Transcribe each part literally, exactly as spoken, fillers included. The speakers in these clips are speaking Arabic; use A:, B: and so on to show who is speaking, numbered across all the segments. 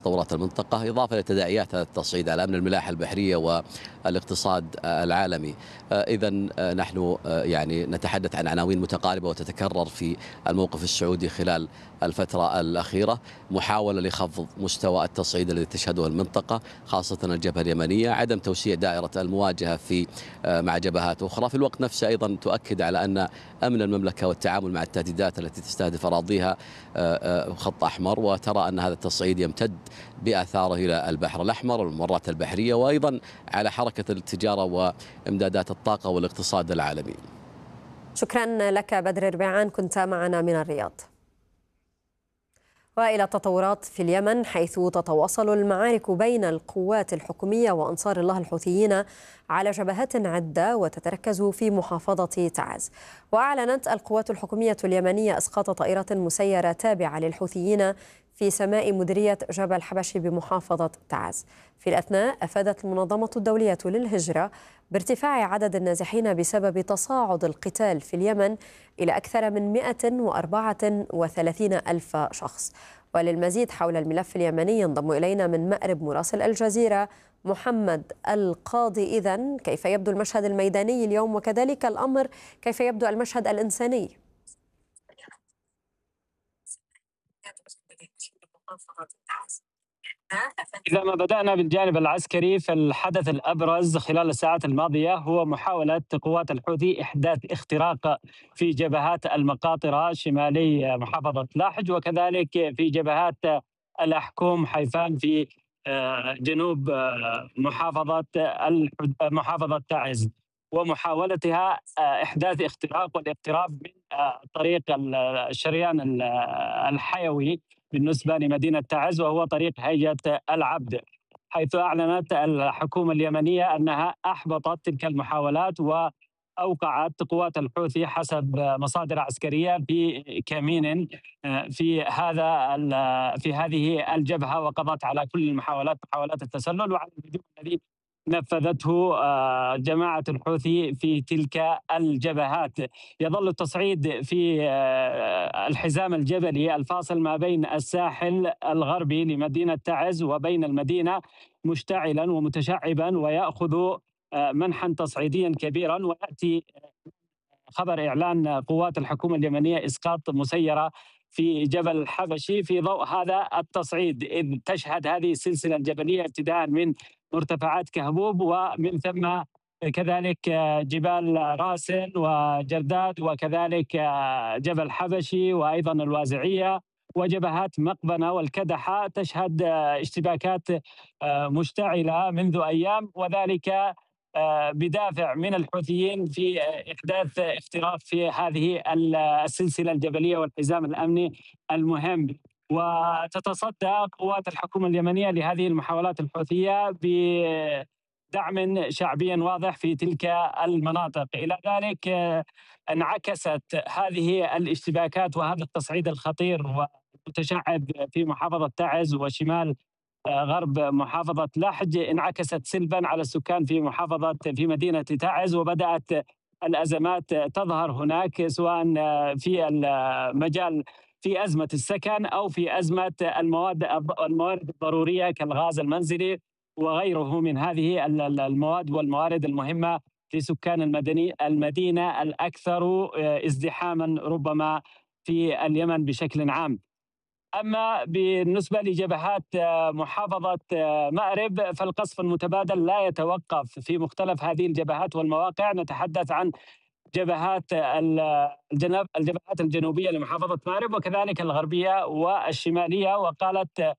A: تطورات المنطقة، إضافة لتداعيات هذا التصعيد على أمن الملاحة البحرية والاقتصاد العالمي. إذا نحن يعني نتحدث عن عناوين متقاربة وتتكرر في الموقف السعودي خلال الفترة الأخيرة، محاولة لخفض مستوى التصعيد الذي تشهده المنطقة خاصة الجبهة اليمنية، عدم توسيع دائرة المواجهة في مع جبهات أخرى، في الوقت نفسه أيضا تؤكد على أن أمن المملكة والتعامل مع التهديدات التي تستهدف أراضيها خط أحمر، وترى أن هذا التصعيد يمتد بآثاره إلى البحر الأحمر والممرات البحرية، وأيضا على حركة التجارة وإمدادات الطاقة والاقتصاد العالمي.
B: شكرا لك بدر ربيعان، كنت معنا من الرياض. وإلى التطورات في اليمن، حيث تتواصل المعارك بين القوات الحكومية وأنصار الله الحوثيين على جبهات عدة وتتركز في محافظة تعز. وأعلنت القوات الحكومية اليمنية إسقاط طائرة مسيرة تابعة للحوثيين في سماء مديرية جبل حبشي بمحافظة تعز. في الأثناء أفادت المنظمة الدولية للهجرة بارتفاع عدد النازحين بسبب تصاعد القتال في اليمن إلى أكثر من مئة وأربعة وثلاثين ألف شخص. وللمزيد حول الملف اليمني ينضم إلينا من مأرب مراسل الجزيرة محمد القاضي. إذن كيف يبدو المشهد الميداني اليوم، وكذلك الأمر كيف يبدو المشهد الإنساني؟
C: إذا ما بدأنا بالجانب العسكري، فالحدث الأبرز خلال الساعات الماضية هو محاولة قوات الحوثي إحداث اختراق في جبهات المقاطرة شمالي محافظة لاحج، وكذلك في جبهات الأحكوم حيفان في جنوب محافظة محافظة تعز، ومحاولتها إحداث اختراق والاقتراب من طريق الشريان الحيوي بالنسبة لمدينة تعز، وهو طريق هيئة العبد، حيث أعلنت الحكومة اليمنية أنها أحبطت تلك المحاولات وأوقعت قوات الحوثي حسب مصادر عسكرية في كمين في هذا في هذه الجبهة، وقضت على كل المحاولات محاولات التسلل وعلى الهجوم الذي نفذته جماعة الحوثي في تلك الجبهات. يظل التصعيد في الحزام الجبلي الفاصل ما بين الساحل الغربي لمدينة تعز وبين المدينة مشتعلا ومتشعبا، ويأخذ منحا تصعيديا كبيرا. ويأتي خبر إعلان قوات الحكومة اليمنية إسقاط مسيرة في جبل الحبشي في ضوء هذا التصعيد، إذ تشهد هذه السلسلة الجبلية ابتداء من مرتفعات كهبوب ومن ثم كذلك جبال راسن وجرداد وكذلك جبل حبشي وأيضا الوازعية وجبهات مقبنة والكدحة، تشهد اشتباكات مشتعلة منذ أيام، وذلك بدافع من الحوثيين في إحداث اختراق في هذه السلسلة الجبلية والحزام الأمني المهم. وتتصدى قوات الحكومة اليمنية لهذه المحاولات الحوثية بدعم شعبي واضح في تلك المناطق. إلى ذلك انعكست هذه الاشتباكات وهذا التصعيد الخطير والمتشعب في محافظة تعز وشمال غرب محافظة لاحج، انعكست سلبا على السكان في محافظة في مدينة تعز، وبدأت الأزمات تظهر هناك، سواء في المجال في أزمة السكن أو في أزمة المواد الموارد الضرورية كالغاز المنزلي وغيره من هذه المواد والموارد المهمة لسكان المدني المدينة الأكثر ازدحاما ربما في اليمن بشكل عام. أما بالنسبة لجبهات محافظة مأرب، فالقصف المتبادل لا يتوقف في مختلف هذه الجبهات والمواقع. نتحدث عن جبهات الجبهات الجنوبية لمحافظة مأرب وكذلك الغربية والشمالية. وقالت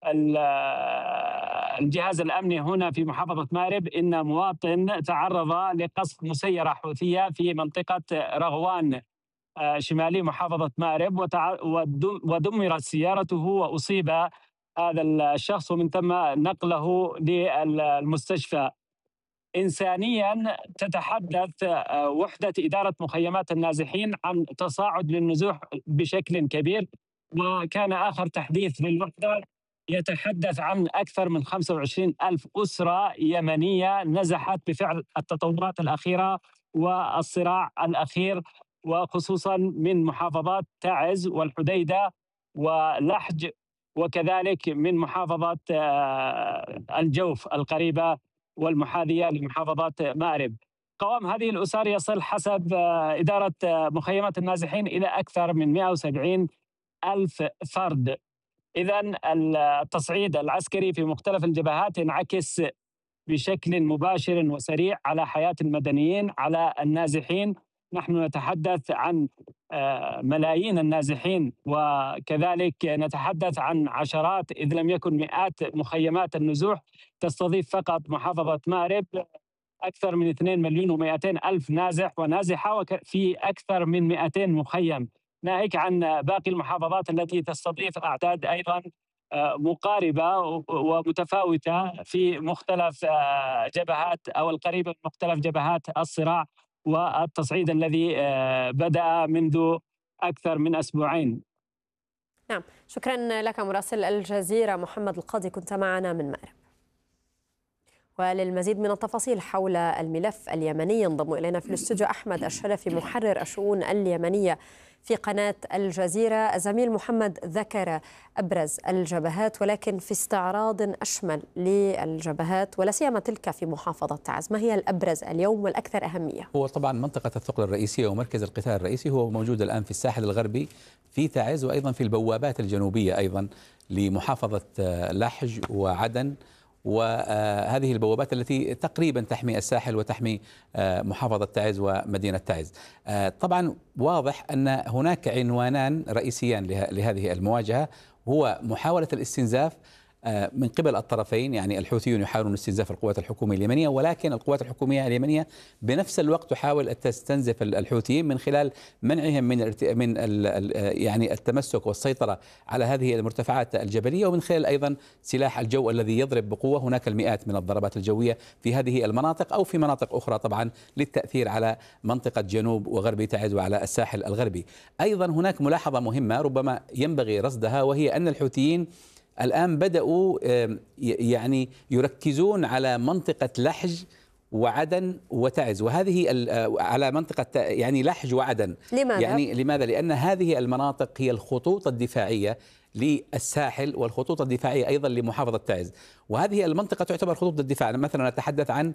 C: الجهاز الأمني هنا في محافظة مأرب إن مواطن تعرض لقصف مسيرة حوثية في منطقة رغوان شمالي محافظة مأرب، ودمرت سيارته وأصيب هذا الشخص ومن ثم نقله للمستشفى. إنسانيا، تتحدث وحدة إدارة مخيمات النازحين عن تصاعد للنزوح بشكل كبير، وكان آخر تحديث للوحدة يتحدث عن أكثر من خمسة وعشرين ألف أسرة يمنية نزحت بفعل التطورات الأخيرة والصراع الأخير، وخصوصا من محافظات تعز والحديدة ولحج وكذلك من محافظة الجوف القريبة والمحاذية لمحافظة مأرب. قوام هذه الأسر يصل حسب إدارة مخيمات النازحين إلى أكثر من مئة وسبعين ألف فرد. إذن التصعيد العسكري في مختلف الجبهات ينعكس بشكل مباشر وسريع على حياة المدنيين، على النازحين. نحن نتحدث عن ملايين النازحين، وكذلك نتحدث عن عشرات إذ لم يكن مئات مخيمات النزوح تستضيف فقط محافظة مأرب أكثر من اثنين مليون ومئتين ألف نازح ونازحة في أكثر من مئتين مخيم، ناهيك عن باقي المحافظات التي تستضيف أعداد أيضا مقاربة ومتفاوتة في مختلف جبهات أو القريبة من مختلف جبهات الصراع والتصعيد الذي بدأ منذ أكثر من أسبوعين.
B: نعم، شكرا لك مراسل الجزيرة محمد القاضي، كنت معنا من مأرب. وللمزيد من التفاصيل حول الملف اليمني ينضم إلينا في الاستوديو أحمد الشلفي محرر الشؤون اليمنية في قناة الجزيرة. الزميل محمد ذكر أبرز الجبهات، ولكن في استعراض أشمل للجبهات ولا سيما تلك في محافظة تعز، ما هي الأبرز اليوم والأكثر أهمية؟
D: هو طبعا منطقة الثقل الرئيسية ومركز القتال الرئيسي هو موجود الآن في الساحل الغربي في تعز، وأيضا في البوابات الجنوبية أيضا لمحافظة لحج وعدن، وهذه البوابات التي تقريبا تحمي الساحل وتحمي محافظة تعز ومدينة تعز. طبعا واضح أن هناك عنوانان رئيسيان لهذه المواجهة، هو محاولة الاستنزاف من قبل الطرفين، يعني الحوثيون يحاولون استنزاف القوات الحكومية اليمنية، ولكن القوات الحكومية اليمنية بنفس الوقت تحاول أن تستنزف الحوثيين من خلال منعهم من من يعني التمسك والسيطرة على هذه المرتفعات الجبلية، ومن خلال أيضا سلاح الجو الذي يضرب بقوة. هناك المئات من الضربات الجوية في هذه المناطق أو في مناطق أخرى طبعا للتأثير على منطقة جنوب وغرب تعز وعلى الساحل الغربي. أيضا هناك ملاحظة مهمة ربما ينبغي رصدها، وهي أن الحوثيين الآن بدأوا يعني يركزون على منطقة لحج وعدن وتعز، وهذه على منطقة يعني لحج وعدن.
B: لماذا؟
D: يعني لماذا؟ لأن هذه المناطق هي الخطوط الدفاعية للساحل والخطوط الدفاعية أيضا لمحافظة تعز، وهذه المنطقة تعتبر خطوط الدفاع. مثلا نتحدث عن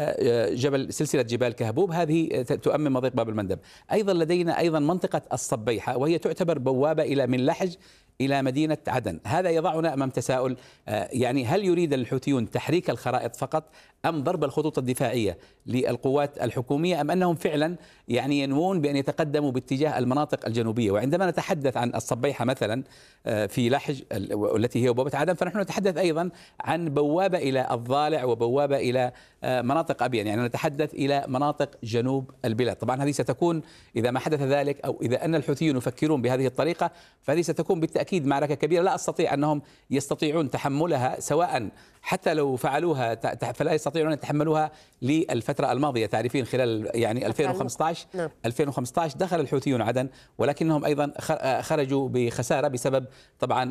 D: جبل سلسلة جبال كهبوب، هذه تؤمن مضيق باب المندب. أيضا لدينا أيضا منطقة الصبيحة، وهي تعتبر بوابة إلى من لحج إلى مدينة عدن. هذا يضعنا أمام تساؤل، يعني هل يريد الحوثيون تحريك الخرائط فقط أم ضرب الخطوط الدفاعية للقوات الحكومية، أم أنهم فعلا يعني ينوون بأن يتقدموا باتجاه المناطق الجنوبية؟ وعندما نتحدث عن الصبيحة مثلا في لحج التي هي بوابة عدن، فنحن نتحدث أيضا عن بوابة إلى الضالع وبوابة إلى مناطق أبين، يعني نتحدث إلى مناطق جنوب البلاد. طبعا هذه ستكون إذا ما حدث ذلك، أو إذا أن الحوثيون يفكرون بهذه الطريقة، فهذه ستكون بالتأكيد معركة كبيرة لا أستطيع أنهم يستطيعون تحملها، سواء حتى لو فعلوها فلا يستطيعون أن يتحملوها للفترة الماضية. تعرفين خلال يعني ألفين وخمسة عشر
B: نعم.
D: ألفين وخمسة عشر دخل الحوثيون عدن، ولكنهم أيضا خرجوا بخسارة بسبب طبعا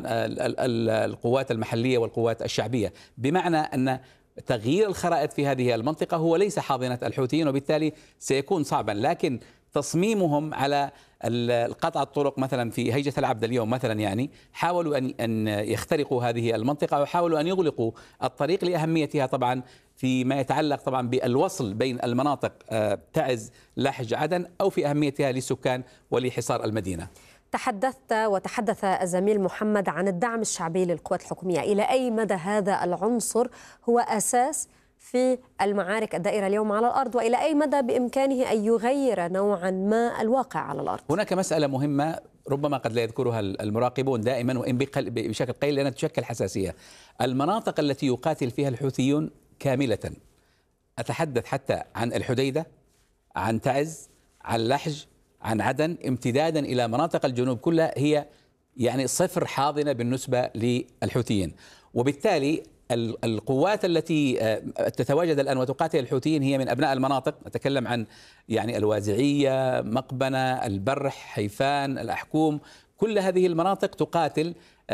D: القوات المحلية والقوات الشعبية، بمعنى أن تغيير الخرائط في هذه المنطقة هو ليس حاضنة الحوثيين، وبالتالي سيكون صعبا. لكن تصميمهم على القطع الطرق مثلا في هيجة العبد اليوم مثلا، يعني حاولوا أن أن يخترقوا هذه المنطقة وحاولوا أن يغلقوا الطريق لأهميتها طبعا فيما يتعلق طبعا بالوصل بين المناطق تعز لحج عدن، أو في أهميتها للسكان ولحصار المدينة.
B: تحدثت وتحدث الزميل محمد عن الدعم الشعبي للقوات الحكومية، إلى أي مدى هذا العنصر هو أساس في المعارك الدائرة اليوم على الأرض، وإلى أي مدى بإمكانه أن يغير نوعا ما الواقع على الأرض؟
D: هناك مسألة مهمة ربما قد لا يذكرها المراقبون دائما، وإن بشكل قليل لأنها تشكل حساسية. المناطق التي يقاتل فيها الحوثيون كاملة، أتحدث حتى عن الحديدة، عن تعز، عن لحج، عن عدن، امتدادا إلى مناطق الجنوب كلها، هي يعني صفر حاضنة بالنسبة للحوثيين. وبالتالي القوات التي تتواجد الآن وتقاتل الحوثيين هي من أبناء المناطق، نتكلم عن يعني الوازعية، مقبنة، البرح، حيفان، الأحكوم، كل هذه المناطق تقاتل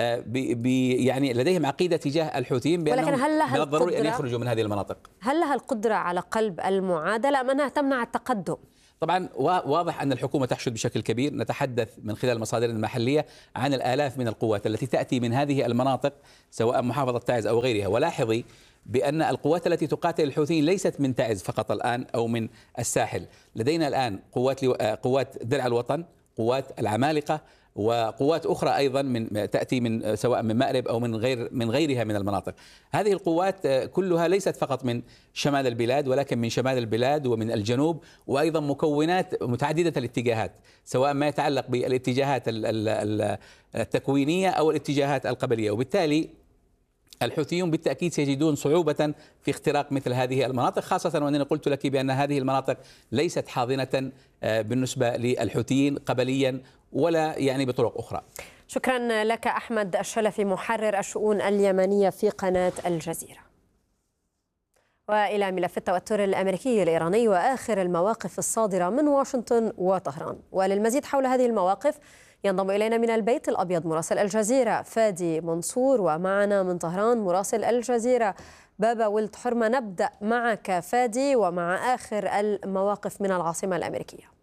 D: ب يعني لديهم عقيدة تجاه الحوثيين بأنهم من الضروري أن يخرجوا من هذه المناطق.
B: هل لها القدرة على قلب المعادلة أم أنها تمنع التقدم؟
D: طبعا واضح أن الحكومة تحشد بشكل كبير. نتحدث من خلال مصادرنا المحلية عن الآلاف من القوات التي تأتي من هذه المناطق سواء محافظة تعز أو غيرها. ولاحظي بأن القوات التي تقاتل الحوثيين ليست من تعز فقط الآن أو من الساحل. لدينا الآن قوات قوات درع الوطن، قوات العمالقة، وقوات أخرى أيضا من تأتي من سواء من مأرب أو من غير من غيرها من المناطق. هذه القوات كلها ليست فقط من شمال البلاد ولكن من شمال البلاد ومن الجنوب، وأيضا مكونات متعددة الاتجاهات سواء ما يتعلق بالاتجاهات التكوينية أو الاتجاهات القبلية. وبالتالي الحوثيون بالتأكيد سيجدون صعوبة في اختراق مثل هذه المناطق، خاصة وأنني قلت لك بأن هذه المناطق ليست حاضنة بالنسبة للحوثيين قبليا ولا يعني بطرق أخرى.
B: شكرا لك أحمد الشلفي محرر الشؤون اليمنية في قناة الجزيرة. وإلى ملف التوتر الأمريكي الإيراني وآخر المواقف الصادرة من واشنطن وطهران. وللمزيد حول هذه المواقف ينضم إلينا من البيت الأبيض مراسل الجزيرة فادي منصور، ومعنا من طهران مراسل الجزيرة بابا ولد حرمة. نبدأ معك فادي ومع آخر المواقف من العاصمة الأمريكية.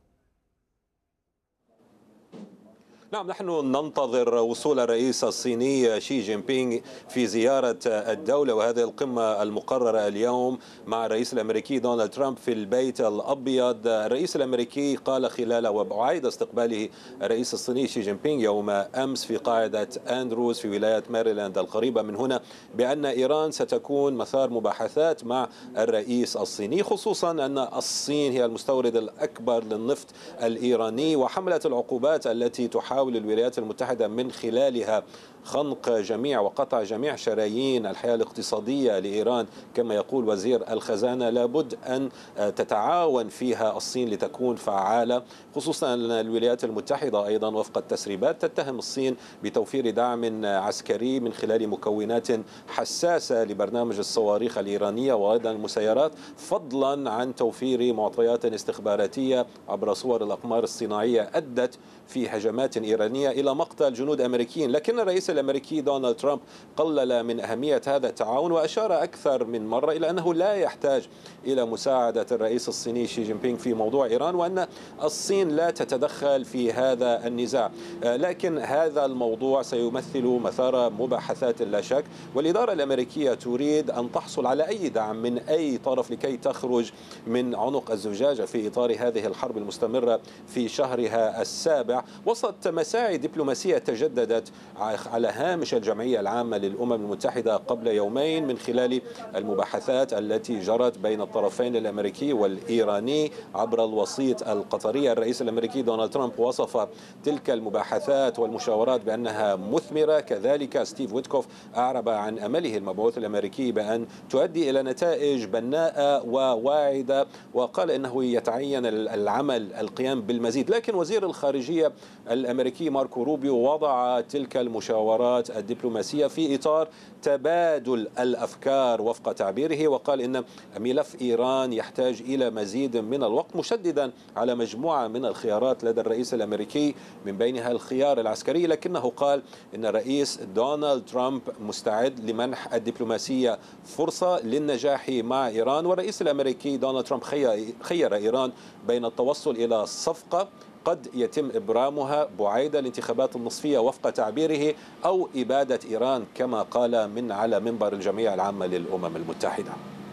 E: نعم، نحن ننتظر وصول الرئيس الصيني شي جين بينغ في زيارة الدولة، وهذه القمة المقررة اليوم مع الرئيس الأمريكي دونالد ترامب في البيت الأبيض. الرئيس الأمريكي قال خلال وعيد استقباله الرئيس الصيني شي جين بينغ يوم أمس في قاعدة أندروز في ولاية ماريلاند القريبة من هنا بأن إيران ستكون مثار مباحثات مع الرئيس الصيني، خصوصا أن الصين هي المستورد الأكبر للنفط الإيراني، وحملة العقوبات التي تحاول الولايات المتحدة من خلالها خنق جميع وقطع جميع شرايين الحياة الاقتصادية لإيران كما يقول وزير الخزانة لابد أن تتعاون فيها الصين لتكون فعالة، خصوصا أن الولايات المتحدة أيضا وفق التسريبات تتهم الصين بتوفير دعم عسكري من خلال مكونات حساسة لبرنامج الصواريخ الإيرانية وأيضا المسيرات، فضلا عن توفير معطيات استخباراتية عبر صور الأقمار الصناعية أدت في هجمات إيرانية إلى مقتل جنود أمريكيين. لكن الرئيس الأمريكي دونالد ترامب قلل من أهمية هذا التعاون وأشار أكثر من مرة إلى أنه لا يحتاج إلى مساعدة الرئيس الصيني شي جين بينغ في موضوع إيران، وأن الصين لا تتدخل في هذا النزاع. لكن هذا الموضوع سيمثل مثار مباحثات لا شك، والإدارة الأمريكية تريد أن تحصل على أي دعم من أي طرف لكي تخرج من عنق الزجاجة في إطار هذه الحرب المستمرة في شهرها السابع، وسط مساعي دبلوماسية تجددت على هامش الجمعية العامة للأمم المتحدة قبل يومين من خلال المباحثات التي جرت بين الطرفين الأمريكي والإيراني عبر الوسيط القطري. الرئيس الأمريكي دونالد ترامب وصف تلك المباحثات والمشاورات بأنها مثمرة، كذلك ستيف ويتكوف أعرب عن أمله المبعوث الأمريكي بأن تؤدي إلى نتائج بناءة وواعدة، وقال إنه يتعين العمل القيام بالمزيد. لكن وزير الخارجية الأمريكي ماركو روبيو وضع تلك المشاورات الدبلوماسية في إطار تبادل الأفكار وفق تعبيره، وقال إن ملف إيران يحتاج إلى مزيد من الوقت، مشددا على مجموعة من الخيارات لدى الرئيس الأمريكي من بينها الخيار العسكري. لكنه قال إن الرئيس دونالد ترامب مستعد لمنح الدبلوماسية فرصة للنجاح مع إيران، والرئيس الأمريكي دونالد ترامب خير إيران بين التوصل إلى صفقة قد يتم إبرامها بعيد الانتخابات النصفية وفق تعبيره أو إبادة إيران كما قال من على منبر الجمعية العامة للأمم المتحدة.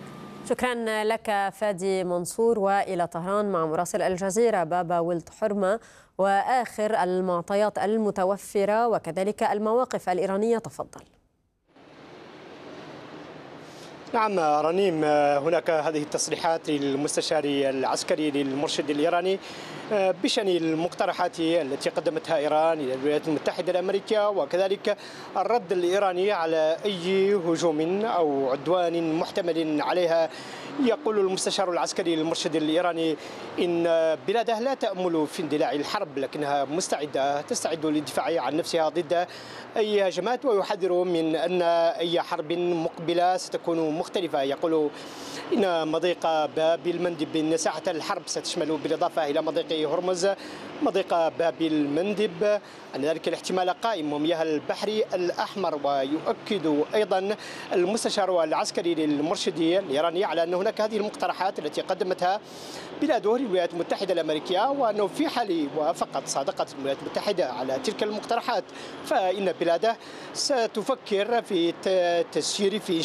B: شكرا لك فادي منصور. وإلى طهران مع مراسل الجزيرة بابا ولد حرمة وآخر المعطيات المتوفرة وكذلك المواقف الإيرانية. تفضل.
F: نعم رنيم، هناك هذه التصريحات للمستشار العسكري للمرشد الإيراني بشأن المقترحات التي قدمتها إيران إلى الولايات المتحدة الأمريكية، وكذلك الرد الإيراني على أي هجوم أو عدوان محتمل عليها. يقول المستشار العسكري للمرشد الإيراني إن بلاده لا تأمل في اندلاع الحرب، لكنها مستعدة تستعد للدفاع عن نفسها ضد أي هجمات، ويحذر من أن أي حرب مقبلة ستكون مختلفة. يقول إن مضيق باب المندب بأن ساحة الحرب ستشمل بالإضافة إلى مضيق مضيقي هرمز، مضيق باب المندب، أن ذلك الاحتمال قائم ومياه البحر الأحمر. ويؤكد أيضا المستشار العسكري للمرشدي الإيراني على أن هناك هذه المقترحات التي قدمتها بلاده للولايات المتحدة الأمريكية، وأنه في حال وفقط صادقت الولايات المتحدة على تلك المقترحات فإن بلاده ستفكر في تسيير في